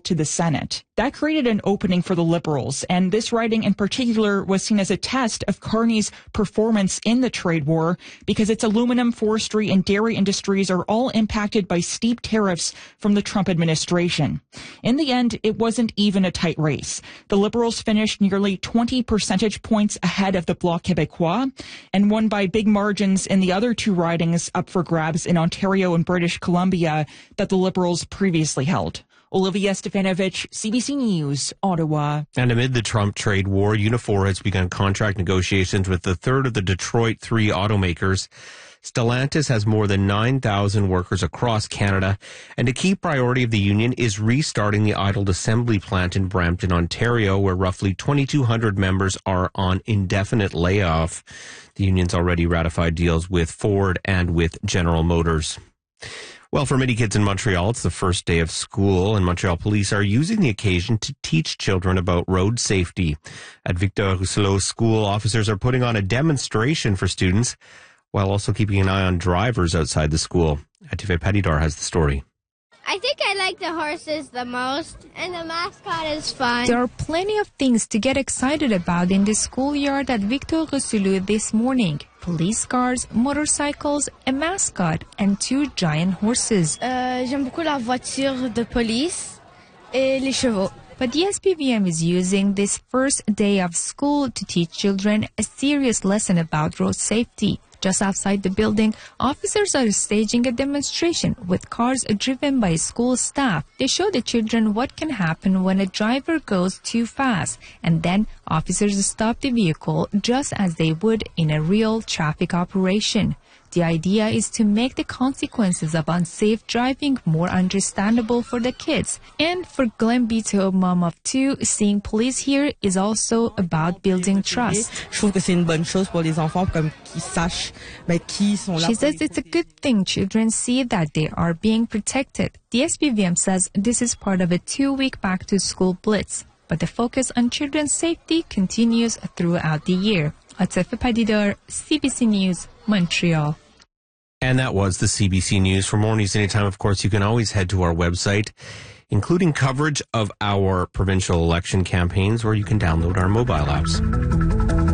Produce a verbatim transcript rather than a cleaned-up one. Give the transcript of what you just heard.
to the Senate. That created an opening for the Liberals, and this riding in particular was seen as a test of Carney's performance in the trade war because its aluminum, forestry, and dairy industries are all impacted by steep tariffs from the Trump administration. In the end, it wasn't even a tight race. The Liberals finished nearly twenty percentage points ahead of the Bloc Québécois and won by big margins in the other two ridings up for grabs in Ontario and British Columbia that the Liberals previously held. Olivia Stefanovich, C B C News, Ottawa. And amid the Trump trade war, Unifor has begun contract negotiations with the third of the Detroit three automakers. Stellantis has more than nine thousand workers across Canada, and a key priority of the union is restarting the idled assembly plant in Brampton, Ontario, where roughly twenty-two hundred members are on indefinite layoff. The union's already ratified deals with Ford and with General Motors. Well, for many kids in Montreal, it's the first day of school, and Montreal police are using the occasion to teach children about road safety. At Victor Rousselot School, officers are putting on a demonstration for students while also keeping an eye on drivers outside the school. Atife Padidar has the story. I think I like the horses the most, and the mascot is fun. There are plenty of things to get excited about in the schoolyard at Victor Rousselot this morning. Police cars, motorcycles, a mascot, and two giant horses. Uh, j'aime beaucoup la voiture de police et les chevaux. But the S P V M is using this first day of school to teach children a serious lesson about road safety. Just outside the building, officers are staging a demonstration with cars driven by school staff. They show the children what can happen when a driver goes too fast, and then officers stop the vehicle just as they would in a real traffic operation. The idea is to make the consequences of unsafe driving more understandable for the kids. And for Glenn Bito, mom of two, seeing police here is also about building trust. She says it's a good thing children see that they are being protected. The S P V M says this is part of a two-week back-to-school blitz, but the focus on children's safety continues throughout the year. Atife Padidar, C B C News, Montreal. And that was the C B C News. For more news anytime, of course, you can always head to our website, including coverage of our provincial election campaigns, or you can download our mobile apps.